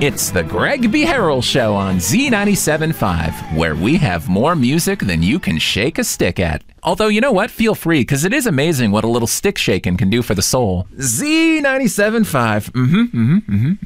It's the Greg B. Harrell Show on Z97.5, where we have more music than you can shake a stick at. Although, you know what? Feel free, because it is amazing what a little stick shaking can do for the soul. Z97.5.